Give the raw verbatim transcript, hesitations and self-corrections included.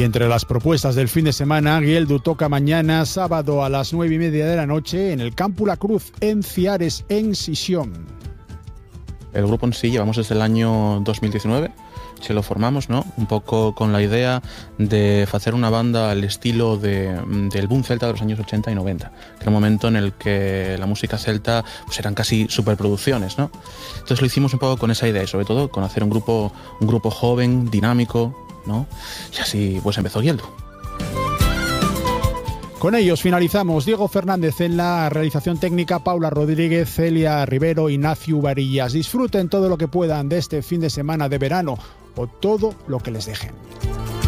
Y entre las propuestas del fin de semana, Guieldu toca mañana, sábado a las nueve y media de la noche, en el Campo La Cruz, en Ciares, en Sisión. El grupo en sí llevamos desde el año dos mil diecinueve, se lo formamos, ¿no? Un poco con la idea de hacer una banda al estilo de, del boom celta de los años ochenta y noventa, que era un momento en el que la música celta pues eran casi superproducciones, ¿no? Entonces lo hicimos un poco con esa idea y sobre todo con hacer un grupo, un grupo joven, dinámico, ¿no? Y así pues empezó Guieldu. Con ellos finalizamos. Diego Fernández en la realización técnica, Paula Rodríguez, Celia Rivero, Ignacio Varillas. Disfruten todo lo que puedan de este fin de semana de verano o todo lo que les dejen.